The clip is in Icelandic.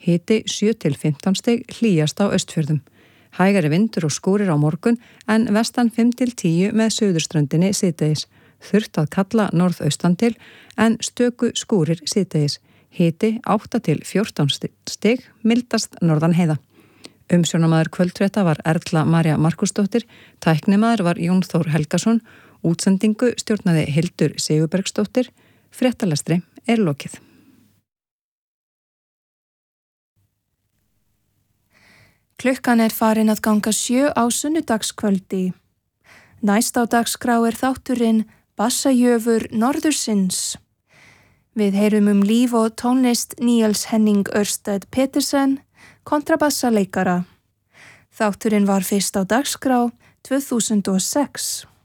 Hiti 7 til 15 stig, hlýjast á Austfjörðum. Hægari vindur og skúrir á morgun en vestan 5 til 10 með suðurströndinni síðdegis. Þurrt að kalla norðaustan til en stöku skúrir síðdegis. Hiti 8 til 14 stig, mildast norðan heiða. Umsjónamaður kvöldfrétta var Erla María Markúsdóttir, tæknimaður var Jón Þór Helgason, útsendingu stjórnaði Hildur Sigurbergsdóttir, fréttalestri er lokið. Klukkan er farin að ganga 7 á sunnudagskvöldi. Næst á dagskrá er þátturinn Bassajöfur Norðursins. Við heyrum líf og tónlist Níels Henning Ørsted Petersen, kontrabassaleikara. Þátturinn var fyrst á dagskrá 2006.